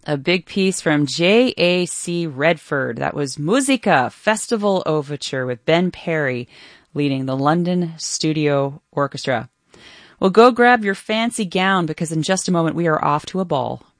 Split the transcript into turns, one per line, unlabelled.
A big piece from J.A.C. Redford. That was Musica Festival Overture with Ben Perry leading the London Studio Orchestra. Well, go grab your fancy gown because in just a moment we are off to a ball.